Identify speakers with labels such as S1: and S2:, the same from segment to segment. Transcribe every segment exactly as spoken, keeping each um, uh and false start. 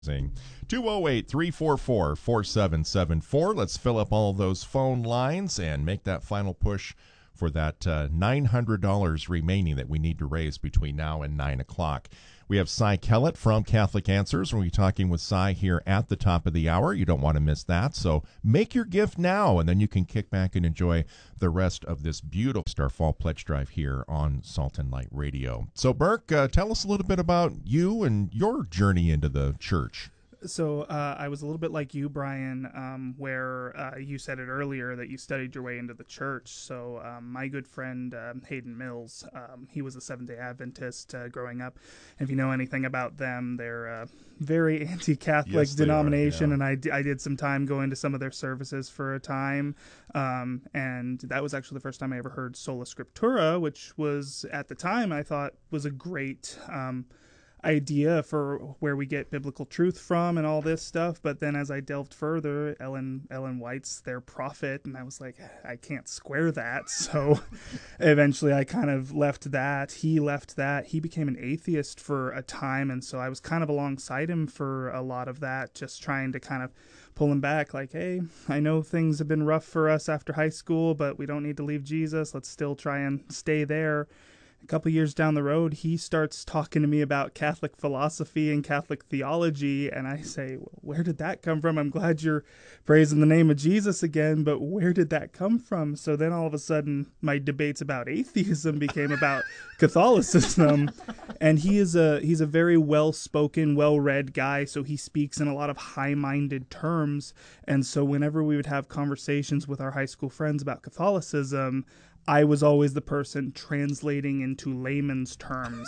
S1: two oh eight, three four four, four seven seven four. Let's fill up all those phone lines and make that final push for that uh, nine hundred dollars remaining that we need to raise between now and nine o'clock. We have Cy Kellett from Catholic Answers. We'll be talking with Cy here at the top of the hour. You don't want to miss that. So make your gift now, and then you can kick back and enjoy the rest of this beautiful Star Fall Pledge Drive here on Salt and Light Radio. So, Burke, uh, tell us a little bit about you and your journey into the church.
S2: So uh, I was a little bit like you, Brian, um, where uh, you said it earlier that you studied your way into the church. So um, my good friend um, Hayden Mills, um, he was a Seventh-day Adventist uh, growing up. And if you know anything about them, they're a very anti-Catholic
S1: Yes, they
S2: denomination.
S1: are, yeah.
S2: And I, d- I did some time going to some of their services for a time. Um, and that was actually the first time I ever heard Sola Scriptura, which was, at the time, I thought was a great um idea for where we get biblical truth from and all this stuff. But then as I delved further, Ellen Ellen White's their prophet, and I was like, I can't square that. So eventually I kind of left that. He left that. He became an atheist for a time, and so I was kind of alongside him for a lot of that, just trying to kind of pull him back, like, hey, I know things have been rough for us after high school, but we don't need to leave Jesus. Let's still try and stay there. A couple years down the road, he starts talking to me about Catholic philosophy and Catholic theology, and I say, well, where did that come from? I'm glad you're praising the name of Jesus again, but where did that come from? So then all of a sudden, my debates about atheism became about Catholicism, and he is a he's a very well-spoken, well-read guy, so he speaks in a lot of high-minded terms, and so whenever we would have conversations with our high school friends about Catholicism, I was always the person translating into layman's terms.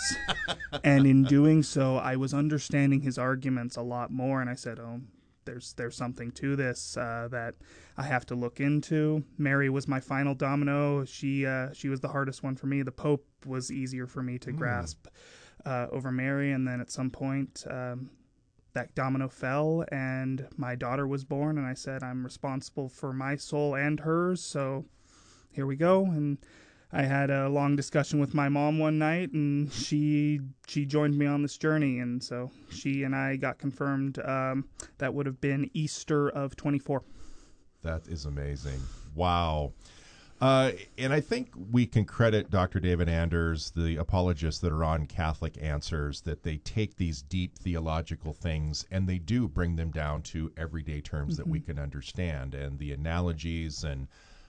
S2: And in doing so, I was understanding his arguments a lot more. And I said, oh, there's there's something to this uh, that I have to look into. Mary was my final domino. She uh, she was the hardest one for me. The Pope was easier for me to mm. grasp uh, over Mary. And then at some point, um, that domino fell and my daughter was born. And I said, I'm responsible for my soul and hers. So here we go. And I had a long discussion with my mom one night, and she she joined me on this journey. And so she and I got confirmed. Um, that would have been Easter of twenty-four.
S1: That is amazing. Wow. Uh, and I think we can credit Doctor David Anders, the apologists that are on Catholic Answers, that they take these deep theological things and they do bring them down to everyday terms mm-hmm. that we can understand, and the analogies and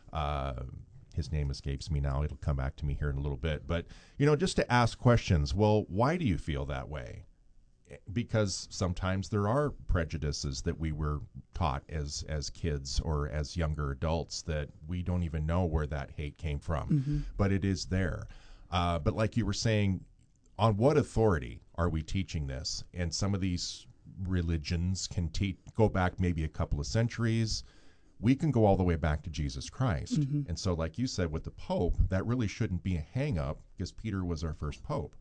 S1: uh his name escapes me now. It'll come back to me here in a little bit. But, you know, just to ask questions, well, why do you feel that way? Because sometimes there are prejudices that we were taught as as kids or as younger adults that we don't even know where that hate came from. Mm-hmm. But it is there. Uh, but like you were saying, on what authority are we teaching this? And some of these religions can te- go back maybe a couple of centuries. We can go all the way back to Jesus Christ. Mm-hmm. And so, like you said, with the Pope, that really shouldn't be a hang-up because Peter was our first Pope.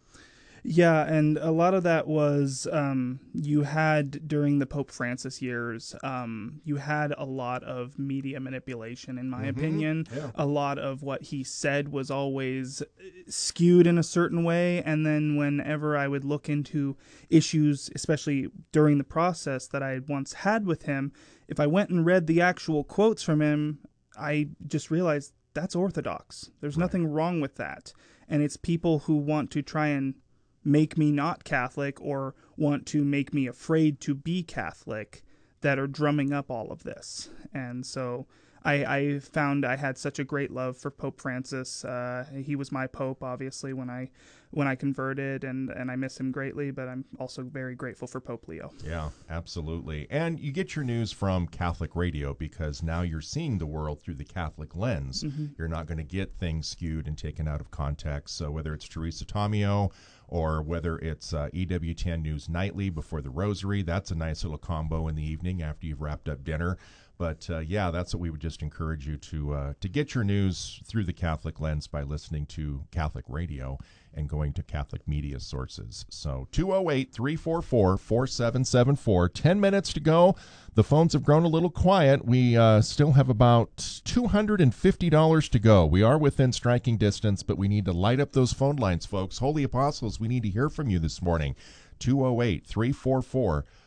S2: Yeah, and a lot of that was um, you had, during the Pope Francis years, um, you had a lot of media manipulation, in my mm-hmm. opinion. Yeah. A lot of what he said was always skewed in a certain way, and then whenever I would look into issues, especially during the process that I had once had with him, if I went and read the actual quotes from him, I just realized that's orthodox. There's right. nothing wrong with that. And it's people who want to try and make me not Catholic or want to make me afraid to be Catholic that are drumming up all of this. And so I, I found I had such a great love for Pope Francis. Uh, he was my Pope, obviously, when I when I converted, and, and I miss him greatly, but I'm also very grateful for Pope Leo.
S1: Yeah, absolutely. And you get your news from Catholic Radio because now you're seeing the world through the Catholic lens. Mm-hmm. You're not going to get things skewed and taken out of context. So whether it's Teresa Tomeo or whether it's uh, E W ten News Nightly before the Rosary, that's a nice little combo in the evening after you've wrapped up dinner. But, uh, yeah, that's what we would just encourage you to uh, to get your news through the Catholic lens by listening to Catholic Radio and going to Catholic media sources. So two oh eight, three four four, four seven seven four. Ten minutes to go. The phones have grown a little quiet. We uh, still have about two hundred fifty dollars to go. We are within striking distance, but we need to light up those phone lines, folks. Holy Apostles, we need to hear from you this morning. two oh eight, three four four,